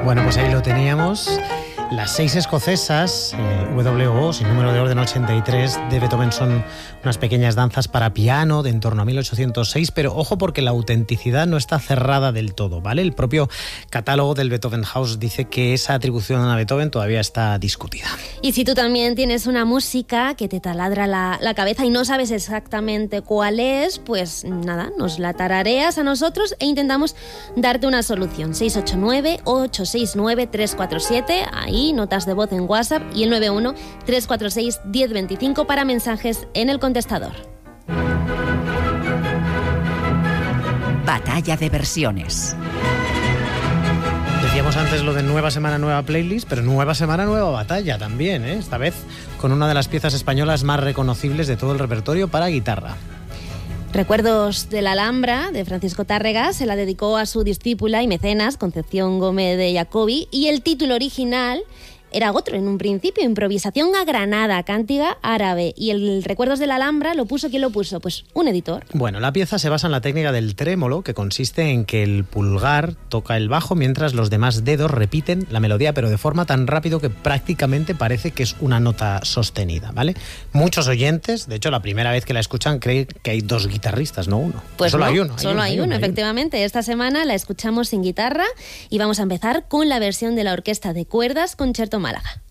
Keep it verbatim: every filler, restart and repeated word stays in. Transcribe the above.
Bueno, pues ahí lo teníamos. Las seis escocesas, eh, W O, sin número de orden ochenta y tres, de Beethoven, son unas pequeñas danzas para piano de en torno a mil ochocientos seis, pero ojo porque la autenticidad no está cerrada del todo, ¿vale? El propio catálogo del Beethoven House dice que esa atribución a Beethoven todavía está discutida. Y si tú también tienes una música que te taladra la, la cabeza y no sabes exactamente cuál es, pues nada, nos la tarareas a nosotros e intentamos darte una solución. seis ocho nueve, ocho seis nueve, tres cuatro siete, ahí notas de voz en WhatsApp, y el nueve uno, tres cuatro seis, uno cero dos cinco para mensajes en el contestador. Batalla de versiones. Decíamos antes lo de nueva semana, nueva playlist, pero nueva semana, nueva batalla también, ¿eh? Esta vez con una de las piezas españolas más reconocibles de todo el repertorio para guitarra. Recuerdos de la Alhambra, de Francisco Tárrega, se la dedicó a su discípula y mecenas, Concepción Gómez de Jacobi, y el título original era otro en un principio: Improvisación a Granada, cántiga árabe. Y el Recuerdos de la Alhambra lo puso, ¿quién lo puso? Pues un editor. Bueno, la pieza se basa en la técnica del trémolo, que consiste en que el pulgar toca el bajo mientras los demás dedos repiten la melodía, pero de forma tan rápido que prácticamente parece que es una nota sostenida, ¿vale? Muchos oyentes, de hecho, la primera vez que la escuchan creen que hay dos guitarristas, no uno. Pues solo no, hay uno. Hay solo uno, hay, hay uno, uno, hay efectivamente. Esta semana la escuchamos sin guitarra y vamos a empezar con la versión de la Orquesta de Cuerdas Concerto Málaga.